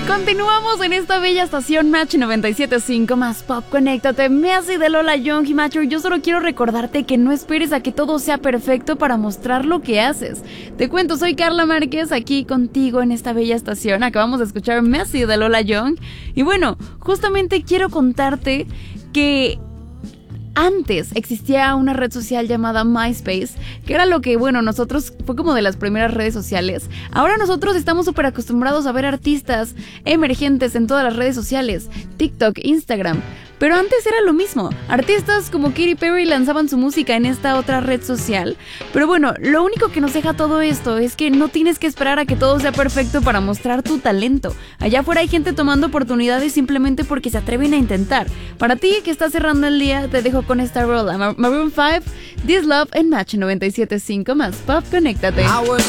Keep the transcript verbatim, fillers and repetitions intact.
Continuamos en esta bella estación Match noventa y siete punto cinco más Pop. Conéctate, me hace de Lola Young y Macho. Yo solo quiero recordarte que no esperes a que todo sea perfecto para mostrar lo que haces. Te cuento, soy Carla Márquez, aquí contigo en esta bella estación. Acabamos de escuchar Messy de Lola Young. Y bueno, justamente quiero contarte que antes existía una red social llamada MySpace, que era lo que, bueno, nosotros, fue como de las primeras redes sociales. Ahora nosotros estamos súper acostumbrados a ver artistas emergentes en todas las redes sociales, TikTok, Instagram. Pero antes era lo mismo, artistas como Katy Perry lanzaban su música en esta otra red social. Pero bueno, lo único que nos deja todo esto es que no tienes que esperar a que todo sea perfecto para mostrar tu talento. Allá afuera hay gente tomando oportunidades simplemente porque se atreven a intentar. Para ti que estás cerrando el día, te dejo con esta rola, Maroon five, This Love en Match noventa y siete punto cinco más Pop. Conéctate.